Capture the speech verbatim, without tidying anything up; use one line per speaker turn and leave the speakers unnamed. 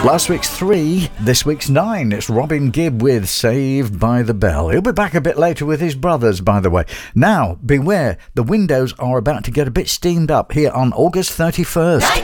Last week's three, this week's nine. It's Robin Gibb with Saved by the Bell. He'll be back a bit later with his brothers, by the way. Now, beware, the windows are about to get a bit steamed up here on August thirty-first.